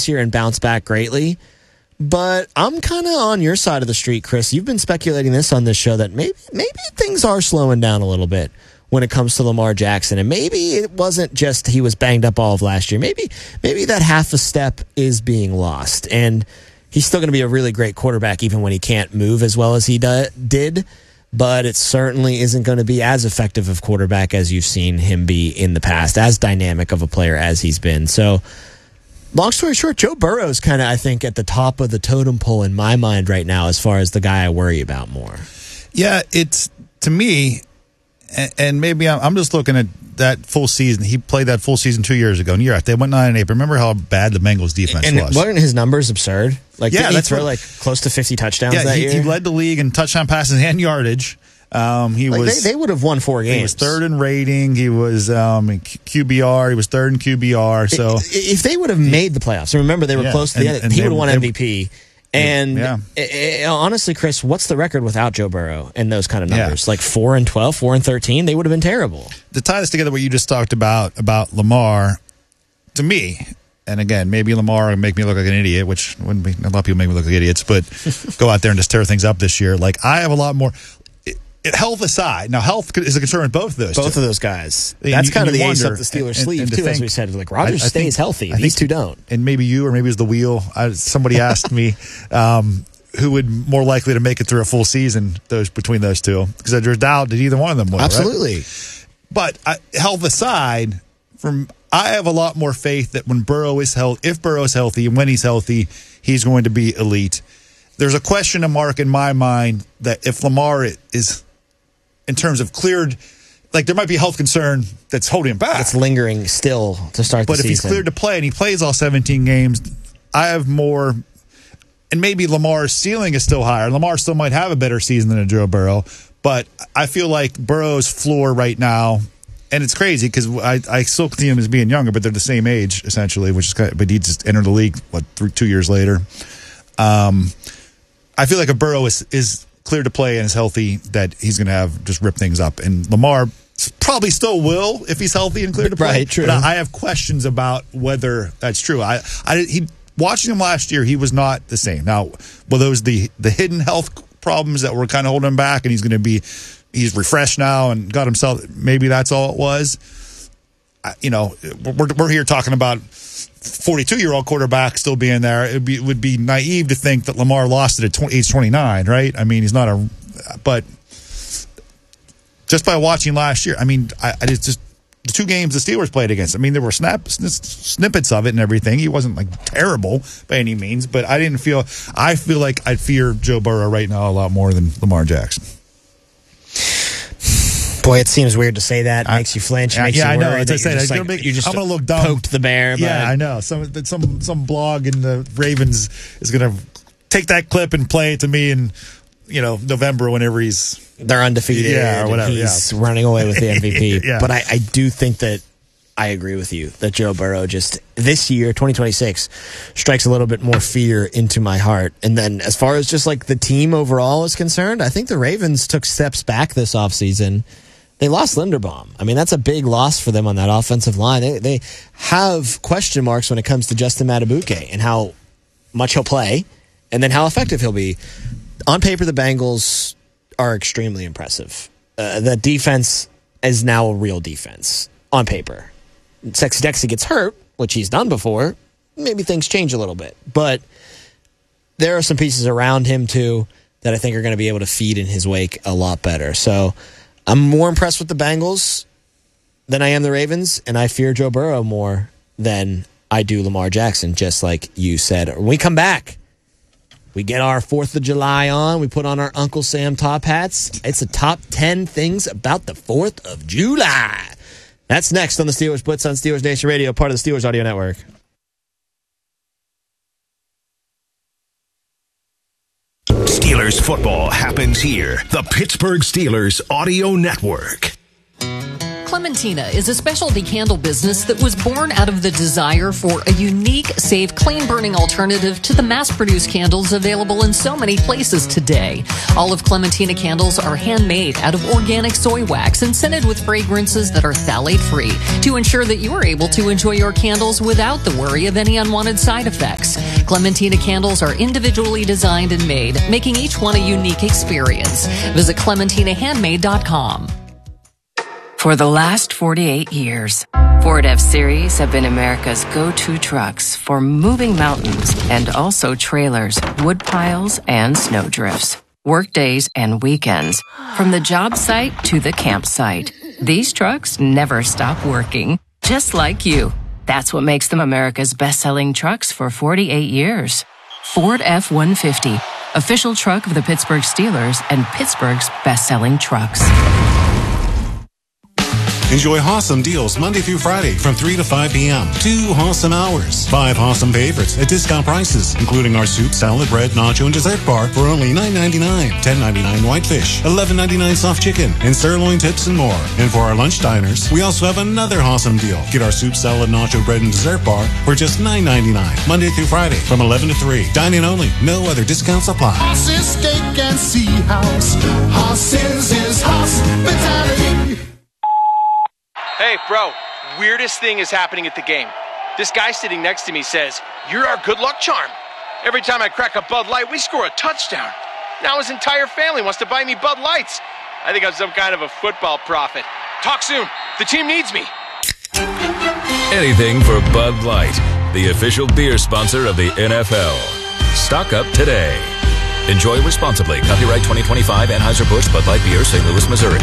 this year and bounce back greatly. But I'm kind of on your side of the street, Chris. You've been speculating this on this show that maybe things are slowing down a little bit when it comes to Lamar Jackson. And maybe it wasn't just he was banged up all of last year. Maybe that half a step is being lost. And he's still going to be a really great quarterback even when he can't move as well as he did. But it certainly isn't going to be as effective of quarterback as you've seen him be in the past, as dynamic of a player as he's been. So, long story short, Joe Burrow is kind of, I think, at the top of the totem pole in my mind right now as far as the guy I worry about more. Yeah, it's, to me, and maybe I'm just looking at that full season. He played that full season 2 years ago, and you're right, they went 9-8. Remember how bad the Bengals defense was? And weren't his numbers absurd? Like, didn't he throw close to 50 touchdowns that year? He led the league in touchdown passes and yardage. They would have won 4 games. He was third in rating. He was in QBR. He was third in QBR. So if they would have made the playoffs, and remember they were close to the end, he would have won MVP. And honestly, Chris, what's the record without Joe Burrow and those kind of numbers? Like 4-12, 4-13, they would have been terrible. To tie this together, what you just talked about Lamar, to me, and again, maybe Lamar would make me look like an idiot, which wouldn't be, a lot of people make me look like idiots, but go out there and just tear things up this year. Like, I have a lot more. Health aside, now health is a concern with both of those. Both of those guys. That's kind of the ace up the Steelers' sleeve, too, as we said. Like, Rodgers stays healthy. These two don't. And maybe you, or maybe it was the wheel. Somebody asked me who would more likely to make it through a full season between those two. Because there's doubt that either one of them would. Absolutely. Right? But health aside, I have a lot more faith that when Burrow is healthy, if Burrow is healthy, and when he's healthy, he's going to be elite. There's a question mark in my mind that if Lamar is, in terms of cleared, like there might be a health concern that's holding him back. It's lingering still to start the season. But if he's cleared to play and he plays all 17 games, I have more, and maybe Lamar's ceiling is still higher. Lamar still might have a better season than a Joe Burrow, but I feel like Burrow's floor right now, and it's crazy because I still see him as being younger, but they're the same age essentially, which is but he just entered the league 2 years later. I feel like if Burrow is clear to play and is healthy, that he's going to have just rip things up. And Lamar probably still will if he's healthy and clear to play. Right, true. But I have questions about whether that's true. Watching him last year, he was not the same. Now, were those the hidden health problems that were kind of holding him back, and he's refreshed now and got himself, maybe that's all it was. We're here talking about 42-year-old quarterback still being there. It would be naive to think that Lamar lost it at age 29, right? I mean, he's not but just by watching last year, I mean, it's just the 2 games the Steelers played against. I mean, there were snippets of it and everything. He wasn't like terrible by any means, but I feel like I fear Joe Burrow right now a lot more than Lamar Jackson. Boy, it seems weird to say that. It makes you flinch. Makes you worry. I know. That you just I'm going to look dumb. Poked the bear. But yeah, I know. Some blog in the Ravens is going to take that clip and play it to me in November whenever they're undefeated. Yeah, or whatever. He's running away with the MVP. Yeah. But I do think that I agree with you that Joe Burrow just this year, 2026, strikes a little bit more fear into my heart. And then as far as just like the team overall is concerned, I think the Ravens took steps back this offseason. They lost Linderbaum. I mean, that's a big loss for them on that offensive line. They have question marks when it comes to Justin Madubuike and how much he'll play and then how effective he'll be. On paper, the Bengals are extremely impressive. The defense is now a real defense on paper. Sexy Dexy gets hurt, which he's done before. Maybe things change a little bit. But there are some pieces around him, too, that I think are going to be able to feed in his wake a lot better. So I'm more impressed with the Bengals than I am the Ravens, and I fear Joe Burrow more than I do Lamar Jackson, just like you said. When we come back, we get our 4th of July on. We put on our Uncle Sam top hats. It's the top 10 things about the 4th of July. That's next on the Steelers Blitz on Steelers Nation Radio, part of the Steelers Audio Network. Steelers football happens here. The Pittsburgh Steelers Audio Network. Clementina is a specialty candle business that was born out of the desire for a unique, safe, clean-burning alternative to the mass-produced candles available in so many places today. All of Clementina candles are handmade out of organic soy wax and scented with fragrances that are phthalate-free to ensure that you are able to enjoy your candles without the worry of any unwanted side effects. Clementina candles are individually designed and made, making each one a unique experience. Visit ClementinaHandmade.com. For the last 48 years, Ford F-Series have been America's go-to trucks for moving mountains and also trailers, wood piles, and snowdrifts, workdays and weekends, from the job site to the campsite. These trucks never stop working, just like you. That's what makes them America's best-selling trucks for 48 years. Ford F-150, official truck of the Pittsburgh Steelers and Pittsburgh's best-selling trucks. Enjoy Hossam deals Monday through Friday from 3 to 5 p.m. 2 Hossam hours. 5 Hossam favorites at discount prices, including our soup, salad, bread, nacho, and dessert bar for only $9.99. $10.99 whitefish, $11.99 soft chicken, and sirloin tips and more. And for our lunch diners, we also have another Hossam deal. Get our soup, salad, nacho, bread, and dessert bar for just $9.99. Monday through Friday from 11 to 3. Dine-in only. No other discounts apply. Hoss's Steak and Sea House. Hoss's is hospitality. Hey, bro, weirdest thing is happening at the game. This guy sitting next to me says, "You're our good luck charm." Every time I crack a Bud Light, we score a touchdown. Now his entire family wants to buy me Bud Lights. I think I'm some kind of a football prophet. Talk soon. The team needs me. Anything for Bud Light, the official beer sponsor of the NFL. Stock up today. Enjoy responsibly. Copyright 2025 Anheuser-Busch Bud Light Beer, St. Louis, Missouri.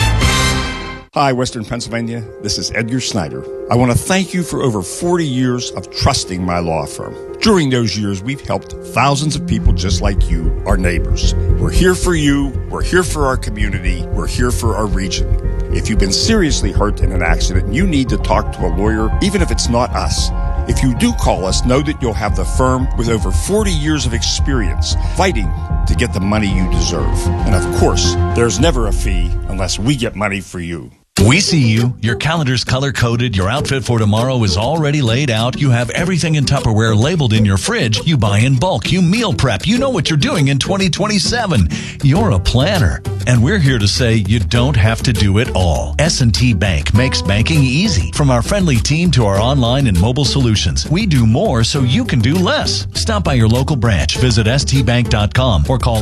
Hi, Western Pennsylvania. This is Edgar Snyder. I want to thank you for over 40 years of trusting my law firm. During those years, we've helped thousands of people just like you, our neighbors. We're here for you. We're here for our community. We're here for our region. If you've been seriously hurt in an accident and you need to talk to a lawyer, even if it's not us, if you do call us, know that you'll have the firm with over 40 years of experience fighting to get the money you deserve. And of course, there's never a fee unless we get money for you. We see you. Your calendar's color-coded. Your outfit for tomorrow is already laid out. You have everything in Tupperware labeled in your fridge. You buy in bulk. You meal prep. You know what you're doing in 2027. You're a planner. And we're here to say you don't have to do it all. S&T Bank makes banking easy. From our friendly team to our online and mobile solutions, we do more so you can do less. Stop by your local branch. Visit stbank.com or call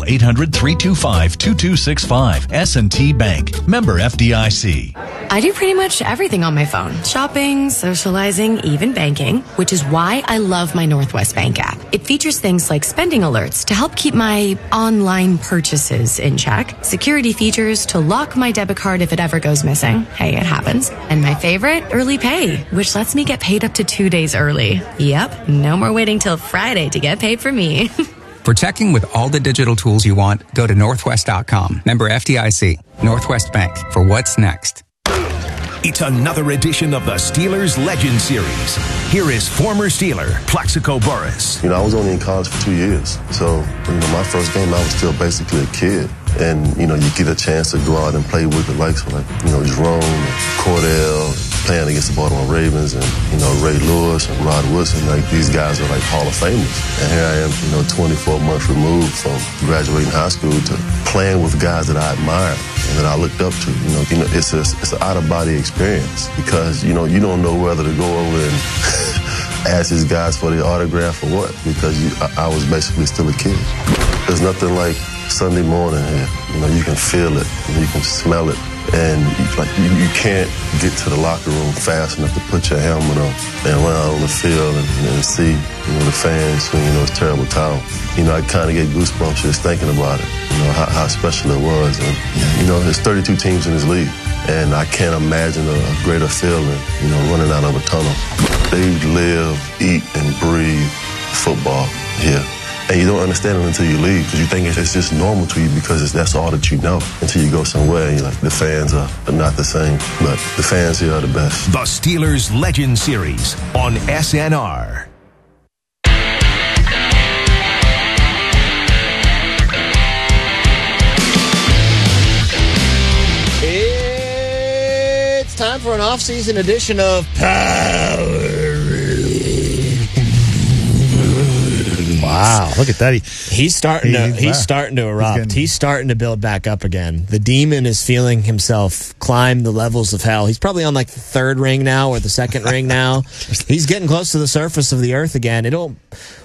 800-325-2265. S&T Bank. Member FDIC. I do pretty much everything on my phone. Shopping, socializing, even banking, which is why I love my Northwest Bank app. It features things like spending alerts to help keep my online purchases in check, security features to lock my debit card if it ever goes missing. Hey, it happens. And my favorite, Early Pay, which lets me get paid up to 2 days early. Yep, no more waiting till Friday to get paid for me. For checking with all the digital tools you want, go to Northwest.com. Member FDIC. Northwest Bank. For what's next. It's another edition of the Steelers Legend Series. Here is former Steeler, Plaxico Burress. I was only in college for 2 years. So, my first game, I was still basically a kid. And, you get a chance to go out and play with the likes of, Jerome, Cordell, playing against the Baltimore Ravens, and, Ray Lewis and Rod Woodson. These guys are Hall of Famers. And here I am, 24 months removed from graduating high school to playing with guys that I admired and that I looked up to. It's an out-of-body experience because, you don't know whether to go over and ask these guys for the autograph or what, because I was basically still a kid. There's nothing like Sunday morning here. You can feel it, you can smell it, and you can't get to the locker room fast enough to put your helmet on and run out on the field and see the fans swinging those terrible towels. I kind of get goosebumps just thinking about it. How special it was. And there's 32 teams in this league, and I can't imagine a greater feeling. Running out of a tunnel. They live, eat, and breathe football here. And you don't understand it until you leave, because you think it's just normal to you because that's all that you know. Until you go somewhere and you're like, the fans are not the same. But the fans here are the best. The Steelers Legend Series on SNR. It's time time for an off-season edition of Power. Wow, look at that. He's starting to erupt. He's starting to build back up again. The demon is feeling himself climb the levels of hell. He's probably on like the third ring now or the second ring now. He's getting close to the surface of the earth again.